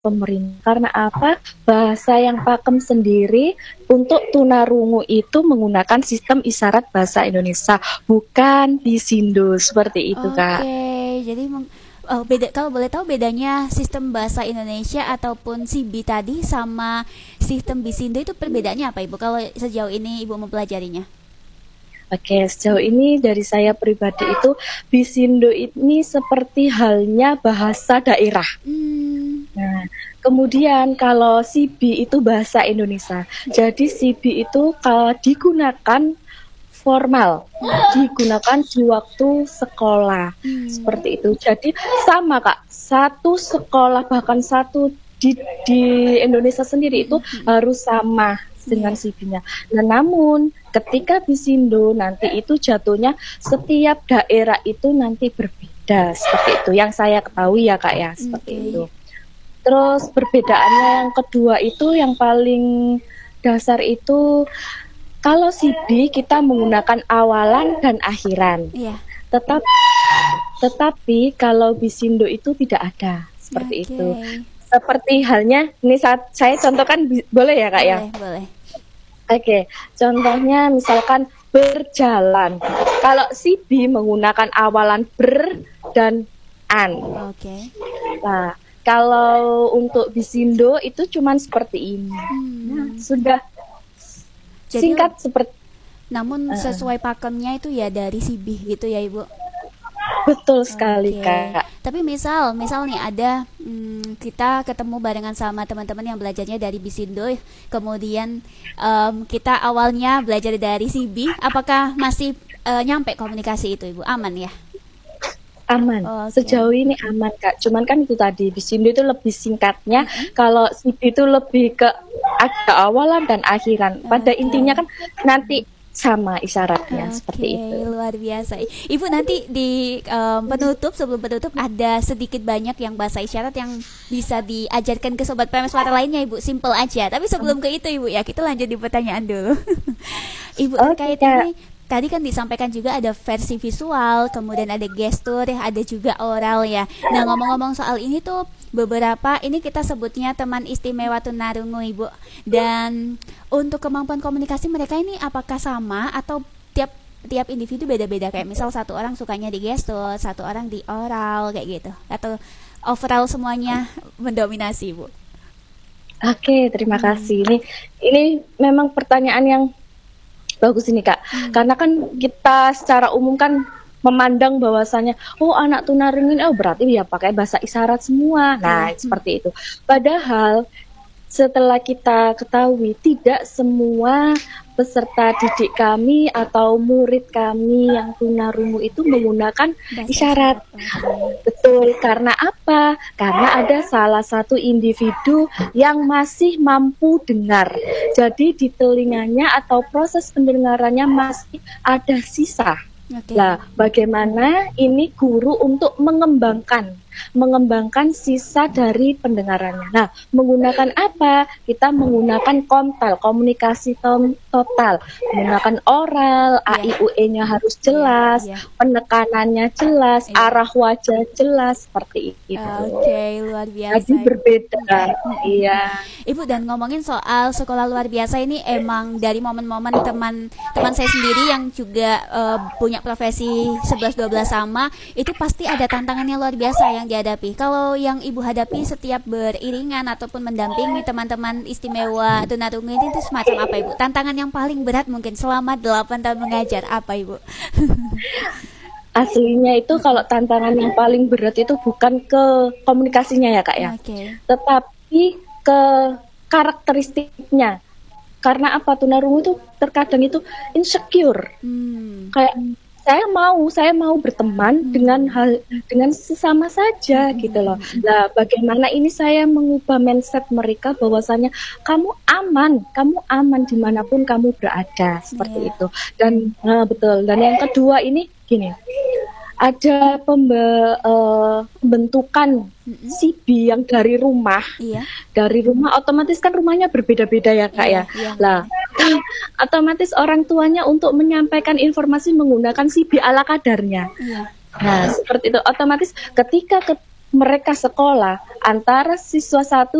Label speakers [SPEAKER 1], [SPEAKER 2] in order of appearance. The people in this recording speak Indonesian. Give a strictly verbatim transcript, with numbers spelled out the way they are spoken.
[SPEAKER 1] pemerintah. Karena apa? Bahasa yang pakem sendiri untuk tunarungu itu menggunakan sistem isyarat bahasa Indonesia, bukan Bisindo seperti itu, Kak.
[SPEAKER 2] Oke, jadi meng- oh, beda, kalau boleh tahu bedanya sistem bahasa Indonesia ataupun C B tadi sama sistem Bisindo itu perbedaannya apa Ibu? Kalau sejauh ini Ibu mempelajarinya?
[SPEAKER 1] Oke, sejauh ini dari saya pribadi itu Bisindo ini seperti halnya bahasa daerah.
[SPEAKER 2] Hmm,
[SPEAKER 1] Nah, kemudian kalau C B itu bahasa Indonesia. Jadi C B itu kalau digunakan formal, digunakan di waktu sekolah.
[SPEAKER 2] hmm,
[SPEAKER 1] Seperti itu. Jadi sama Kak, satu sekolah bahkan satu di, di Indonesia sendiri itu harus sama dengan C B-nya. Nah, namun ketika Bisindo nanti itu jatuhnya setiap daerah itu nanti berbeda seperti itu. Yang saya ketahui ya Kak ya, seperti
[SPEAKER 2] oke.
[SPEAKER 1] itu. Terus perbedaannya yang kedua itu yang paling dasar itu kalau C B kita menggunakan awalan dan akhiran.
[SPEAKER 2] Iya.
[SPEAKER 1] Tetap tetapi kalau Bisindo itu tidak ada seperti
[SPEAKER 2] Oke.
[SPEAKER 1] itu. Seperti halnya ini saat saya contohkan bi- boleh ya Kak ya?
[SPEAKER 2] Boleh, boleh.
[SPEAKER 1] Oke, contohnya misalkan berjalan. Kalau C B menggunakan awalan ber dan an.
[SPEAKER 2] Oke.
[SPEAKER 1] Nah, kalau untuk Bisindo itu cuman seperti ini.
[SPEAKER 2] Hmm.
[SPEAKER 1] Sudah
[SPEAKER 2] Jadi
[SPEAKER 1] singkat seperti
[SPEAKER 2] namun
[SPEAKER 1] Uh-uh.
[SPEAKER 2] sesuai pakemnya itu ya dari C B gitu ya Ibu.
[SPEAKER 1] betul sekali
[SPEAKER 2] Oke.
[SPEAKER 1] Kak.
[SPEAKER 2] Tapi misal, misal nih ada hmm, kita ketemu barengan sama teman-teman yang belajarnya dari Bisindo, kemudian em, kita awalnya belajar dari C B, apakah masih eh, nyampe komunikasi itu Ibu? Aman ya?
[SPEAKER 1] Aman.
[SPEAKER 2] Oke.
[SPEAKER 1] Sejauh ini aman Kak. Cuman kan itu tadi Bisindo itu lebih singkatnya, kalau C B itu lebih ke ada awalan dan akhiran. Pada
[SPEAKER 2] Oke.
[SPEAKER 1] intinya kan nanti sama isyaratnya seperti itu.
[SPEAKER 2] Oke, luar biasa. Ibu nanti di em, penutup, sebelum penutup ada sedikit banyak yang bahasa isyarat yang bisa diajarkan ke sobat P M Suara lainnya Ibu, simple aja. Tapi sebelum ke itu Ibu ya, kita lanjut di pertanyaan dulu. Ibu
[SPEAKER 1] Oke,
[SPEAKER 2] terkait
[SPEAKER 1] Kak.
[SPEAKER 2] ini tadi kan disampaikan juga ada versi visual, kemudian ada gestur, ya, ada juga oral ya. Nah, ngomong-ngomong soal ini tuh beberapa ini kita sebutnya teman istimewa tunarungu Ibu. Dan untuk kemampuan komunikasi mereka ini apakah sama atau tiap tiap individu beda-beda, kayak misal satu orang sukanya di gestur, satu orang di oral kayak gitu, atau overall semuanya mendominasi Ibu?
[SPEAKER 1] Oke, terima kasih. Ini ini memang pertanyaan yang bagus ini Kak. Karena kan kita secara umum kan memandang bahwasanya oh anak tunarungu ini oh berarti ya pakai bahasa isyarat semua. Nah, seperti itu. Padahal setelah kita ketahui tidak semua peserta didik kami atau murid kami yang tunarungu itu menggunakan
[SPEAKER 2] Bahasa
[SPEAKER 1] isyarat.
[SPEAKER 2] Oke.
[SPEAKER 1] Betul, karena apa? Karena ada salah satu individu yang masih mampu dengar. Jadi di telinganya atau proses pendengarannya masih ada sisa.
[SPEAKER 2] Oke.
[SPEAKER 1] Nah, bagaimana ini guru untuk mengembangkan mengembangkan sisa dari pendengarannya. Nah, menggunakan apa? Kita menggunakan kontal, komunikasi tom- total, menggunakan oral, A I U E-nya harus jelas,
[SPEAKER 2] Iya, iya.
[SPEAKER 1] penekanannya jelas,
[SPEAKER 2] Iya.
[SPEAKER 1] arah wajah jelas, seperti itu.
[SPEAKER 2] Oke, luar biasa.
[SPEAKER 1] Jadi berbeda, iya.
[SPEAKER 2] Ibu, dan ngomongin soal sekolah luar biasa ini emang dari momen-momen teman teman saya sendiri yang juga eh, punya profesi sebelas dua belas sama, itu pasti ada tantangannya luar biasa yang dihadapi. Kalau yang Ibu hadapi setiap beriringan ataupun mendampingi teman-teman istimewa tunarungu ini itu semacam apa Ibu? Tantangan yang paling berat mungkin selama delapan tahun mengajar apa Ibu?
[SPEAKER 1] Aslinya itu kalau tantangan yang paling berat itu bukan ke komunikasinya ya Kak ya,
[SPEAKER 2] Oke.
[SPEAKER 1] tetapi ke karakteristiknya. Karena apa, tunarungu itu terkadang itu insecure.
[SPEAKER 2] Hmm.
[SPEAKER 1] Kayak saya mau saya mau berteman dengan hal dengan sesama saja gitu loh. Nah, bagaimana ini saya mengubah mindset mereka bahwasanya kamu aman, kamu aman dimanapun kamu berada seperti
[SPEAKER 2] Iya.
[SPEAKER 1] itu. Dan nah, betul. Dan yang kedua ini gini, ada pembe, eh, pembentukan C B yang dari rumah.
[SPEAKER 2] Iya.
[SPEAKER 1] Dari rumah otomatis kan rumahnya berbeda-beda ya Kak
[SPEAKER 2] Iya,
[SPEAKER 1] ya.
[SPEAKER 2] iya.
[SPEAKER 1] Lah, otomatis orang tuanya untuk menyampaikan informasi menggunakan C B ala kadarnya.
[SPEAKER 2] Iya.
[SPEAKER 1] Nah, seperti itu. Otomatis ketika ke- mereka sekolah antara siswa satu